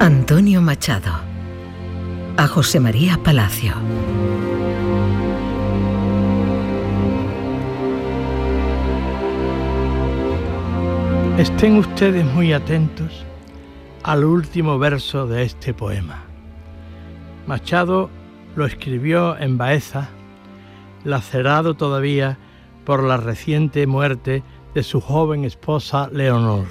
Antonio Machado. A José María Palacio. Estén ustedes muy atentos al último verso de este poema. Machado lo escribió en Baeza, lacerado todavía por la reciente muerte de su joven esposa Leonor.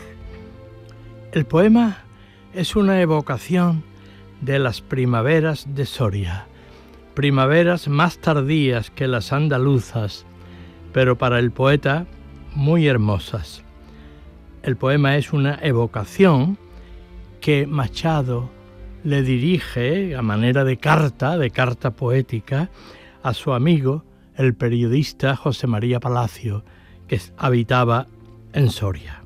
El poema es una evocación de las primaveras de Soria, primaveras más tardías que las andaluzas, pero para el poeta muy hermosas. El poema es una evocación que Machado le dirige a manera de carta poética, a su amigo, el periodista José María Palacio, que habitaba en Soria.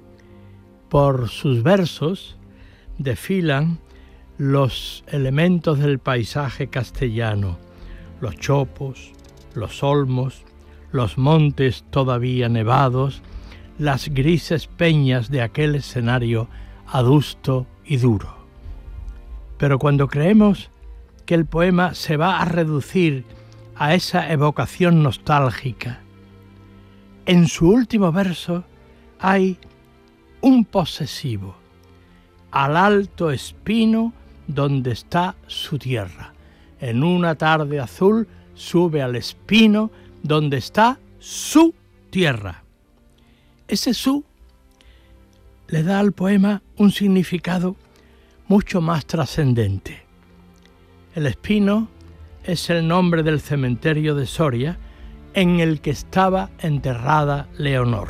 Por sus versos desfilan los elementos del paisaje castellano, los chopos, los olmos, los montes todavía nevados, las grises peñas de aquel escenario adusto y duro. Pero cuando creemos que el poema se va a reducir a esa evocación nostálgica, en su último verso hay un posesivo: al alto espino donde está su tierra. En una tarde azul sube al espino donde está su tierra. Ese su le da al poema un significado mucho más trascendente. El espino es el nombre del cementerio de Soria en el que estaba enterrada Leonor.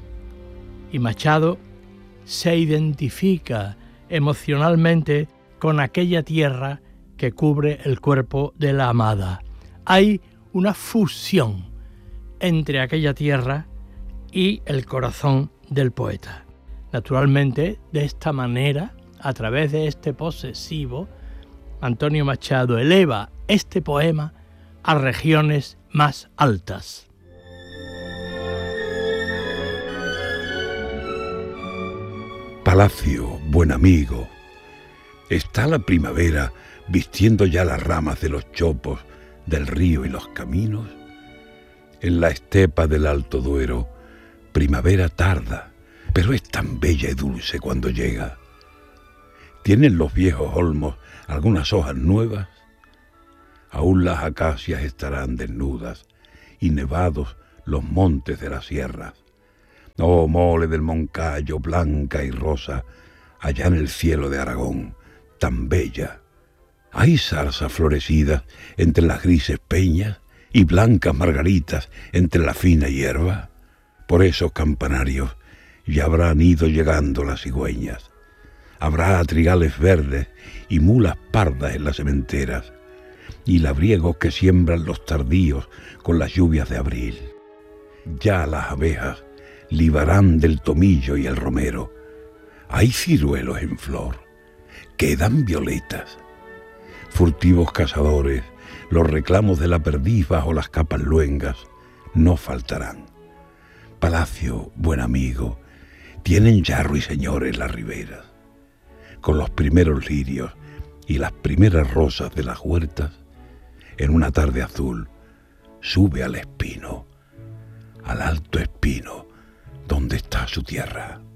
Y Machado se identifica emocionalmente con aquella tierra que cubre el cuerpo de la amada. Hay una fusión entre aquella tierra y el corazón del poeta. Naturalmente, de esta manera, a través de este posesivo, Antonio Machado eleva este poema a regiones más altas. Palacio, buen amigo, está la primavera vistiendo ya las ramas de los chopos del río y los caminos. En la estepa del Alto Duero, primavera tarda, pero es tan bella y dulce cuando llega. ¿Tienen los viejos olmos algunas hojas nuevas? Aún las acacias estarán desnudas y nevados los montes de las sierras. Oh, mole del Moncayo, blanca y rosa, allá en el cielo de Aragón, tan bella. Hay zarzas florecidas entre las grises peñas y blancas margaritas entre la fina hierba. Por esos campanarios ya habrán ido llegando las cigüeñas. Habrá trigales verdes y mulas pardas en las sementeras, y labriegos que siembran los tardíos con las lluvias de abril. Ya las abejas libarán del tomillo y el romero. Hay ciruelos en flor, quedan violetas. Furtivos cazadores, los reclamos de la perdiz bajo las capas luengas no faltarán. Palacio, buen amigo, tienen ya ruiseñores las riberas. Con los primeros lirios y las primeras rosas de las huertas, en una tarde azul, sube al espino, al alto espino, donde está su tierra.